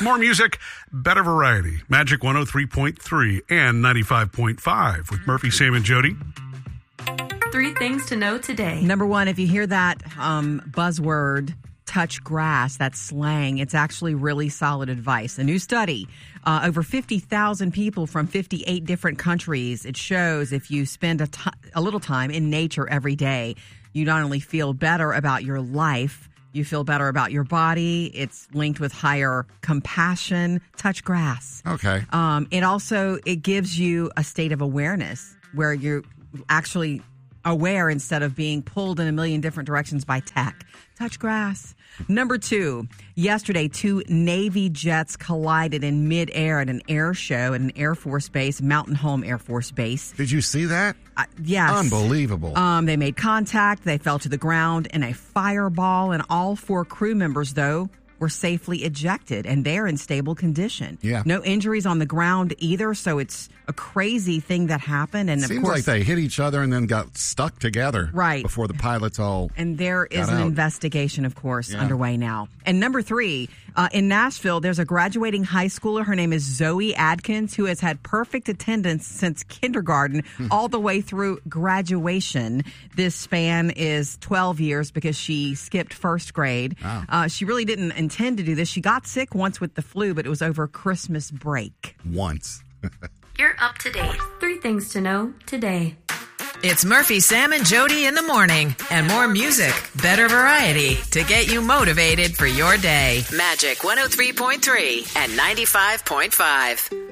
More music, better variety. Magic 103.3 and 95.5 with Murphy, Sam, and Jody. 3 things to know today. Number one, if you hear that buzzword, touch grass, that's slang, it's actually really solid advice. A new study, over 50,000 people from 58 different countries, it shows if you spend a little time in nature every day, you not only feel better about your life, you feel better about your body. It's linked with higher compassion. Touch grass. Okay. It gives you a state of awareness where you're actually aware instead of being pulled in a million different directions by tech. Touch grass. Number 2, yesterday, 2 Navy jets collided in midair at an air show at an Air Force base, Mountain Home Air Force Base. Did you see that? Yes. Unbelievable. They made contact. They fell to the ground in a fireball, and all 4 crew members, though, were safely ejected, and they're in stable condition. Yeah. No injuries on the ground either, so it's a crazy thing that happened. And Seems of course, like they hit each other and then got stuck together. Right. Before the pilots all And there is an out. investigation, of course, underway now. And number 3, in Nashville, there's a graduating high schooler. Her name is Zoe Adkins, who has had perfect attendance since kindergarten all the way through graduation. This span is 12 years because she skipped first grade. Wow. She really didn't intend to do this. She got sick once with the flu, but it was over Christmas break. once. You're up to date. 3 things to know today. It's Murphy, Sam, and Jody in the morning. And more music, better variety to get you motivated for your day. Magic 103.3 and 95.5.